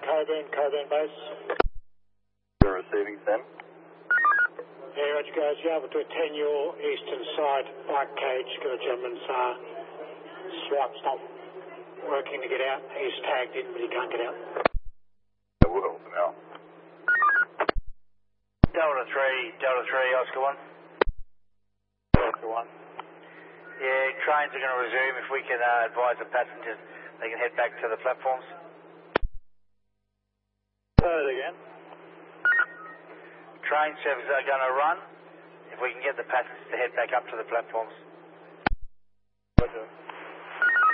Coburn base. You're receiving 10. Yeah, Roger, guys. You able to attend your eastern side bike cage? Got a gentleman's swipe's not working to get out. He's tagged in, but he can't get out. I will now. Delta 3, Oscar 1. Oscar 1. Yeah, trains are going to resume. If we can advise the passengers, they can head back to the platforms. Say it again. Train services are going to run. If we can get the passengers to head back up to the platforms. Roger.